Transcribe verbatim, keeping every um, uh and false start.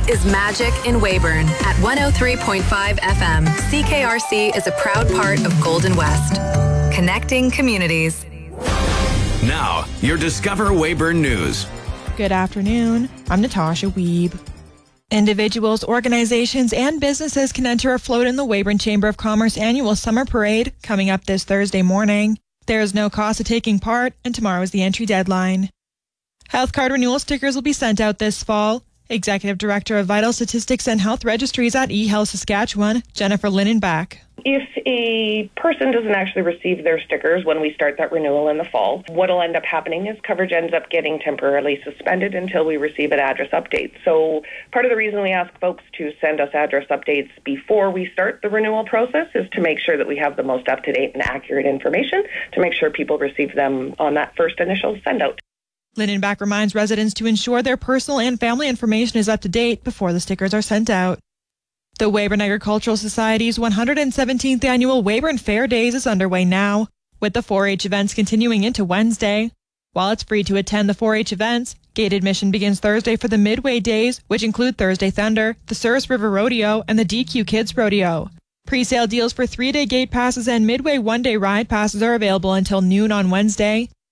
is Magic in Weyburn at one oh three point five F M. C K R C is a proud part of Golden West. Connecting communities. Now, your Discover Weyburn News. Good afternoon. I'm Natasha Wiebe. Individuals, organizations, and businesses can enter a float in the Weyburn Chamber of Commerce annual summer parade coming up this Thursday morning. There is no cost to taking part, and tomorrow is the entry deadline. Health card renewal stickers will be sent out this fall. Executive Director of Vital Statistics and Health Registries at eHealth Saskatchewan, Jennifer Linenbach. If a person doesn't actually receive their stickers when we start that renewal in the fall, what will end up happening is coverage ends up getting temporarily suspended until we receive an address update. So part of the reason we ask folks to send us address updates before we start the renewal process is to make sure that we have the most up-to-date and accurate information to make sure people receive them on that first initial send-out. Linenbach reminds residents to ensure their personal and family information is up to date before the stickers are sent out. The Weyburn Agricultural Society's one hundred seventeenth annual Weyburn Fair Days is underway now, with the four H events continuing into Wednesday. While it's free to attend the four H events, gate admission begins Thursday for the Midway Days, which include Thursday Thunder, the Souris River Rodeo, and the D Q Kids Rodeo. Pre-sale deals for three-day gate passes and Midway one-day ride passes are available until noon on Wednesday.